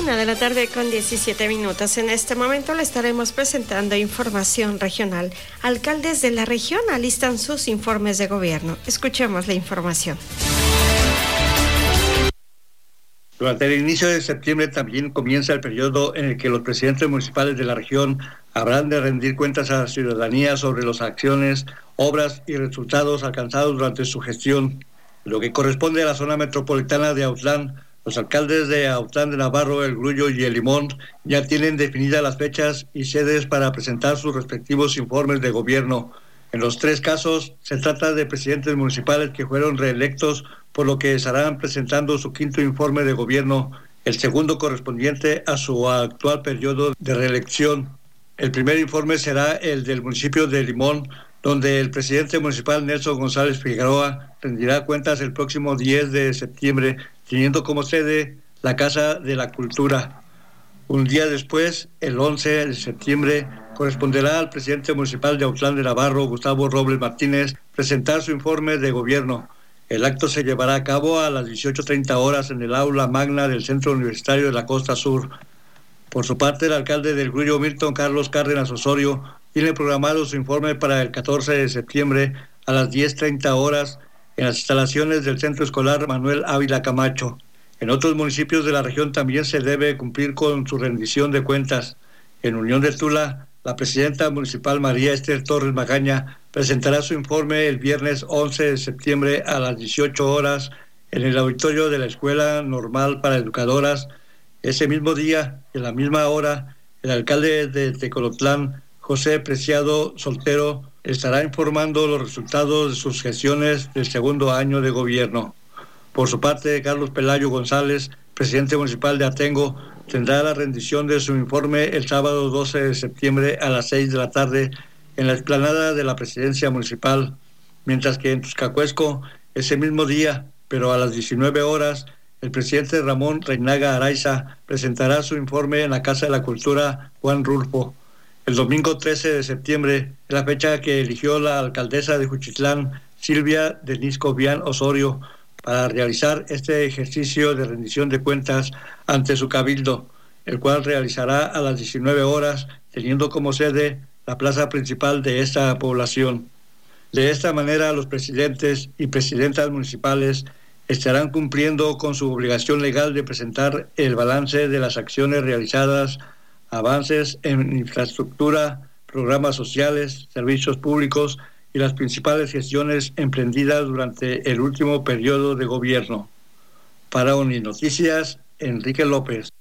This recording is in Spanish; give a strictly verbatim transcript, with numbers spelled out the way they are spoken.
Una de la tarde con diecisiete minutos. En este momento le estaremos presentando información regional. Alcaldes de la región alistan sus informes de gobierno. Escuchemos la información. Durante el inicio de septiembre también comienza el periodo en el que los presidentes municipales de la región habrán de rendir cuentas a la ciudadanía sobre las acciones, obras y resultados alcanzados durante su gestión. Lo que corresponde a la zona metropolitana de Autlán, los alcaldes de Autlán de Navarro, El Grullo y El Limón ya tienen definidas las fechas y sedes para presentar sus respectivos informes de gobierno. En los tres casos se trata de presidentes municipales que fueron reelectos, por lo que estarán presentando su quinto informe de gobierno, el segundo correspondiente a su actual periodo de reelección. El primer informe será el del municipio de Limón, donde el presidente municipal Nelson González Figueroa rendirá cuentas el próximo diez de septiembre, teniendo como sede la Casa de la Cultura. Un día después, el once de septiembre, corresponderá al presidente municipal de Autlán de Navarro, Gustavo Robles Martínez, presentar su informe de gobierno. El acto se llevará a cabo a las dieciocho treinta horas en el aula magna del Centro Universitario de la Costa Sur. Por su parte, el alcalde del Grullo, Milton Carlos Cárdenas Osorio, tiene programado su informe para el catorce de septiembre a las diez treinta horas en las instalaciones del Centro Escolar Manuel Ávila Camacho. En otros municipios de la región también se debe cumplir con su rendición de cuentas. En Unión de Tula, la presidenta municipal María Esther Torres Magaña presentará su informe el viernes once de septiembre a las dieciocho horas en el auditorio de la Escuela Normal para Educadoras. Ese mismo día, en la misma hora, el alcalde de Tecolotlán, José Preciado Soltero, estará informando los resultados de sus gestiones del segundo año de gobierno. Por su parte, Carlos Pelayo González, presidente municipal de Atengo, tendrá la rendición de su informe el sábado doce de septiembre a las seis de la tarde en la explanada de la presidencia municipal, mientras que en Tuscacuesco, ese mismo día, pero a las diecinueve horas, el presidente Ramón Reinaga Araiza presentará su informe en la Casa de la Cultura Juan Rulfo. El domingo trece de septiembre es la fecha que eligió la alcaldesa de Juchitlán, Silvia Denisco Vián Osorio, para realizar este ejercicio de rendición de cuentas ante su cabildo, el cual realizará a las diecinueve horas, teniendo como sede la plaza principal de esta población. De esta manera, los presidentes y presidentas municipales estarán cumpliendo con su obligación legal de presentar el balance de las acciones realizadas, avances en infraestructura, programas sociales, servicios públicos y las principales gestiones emprendidas durante el último periodo de gobierno. Para Uninoticias, Enrique López.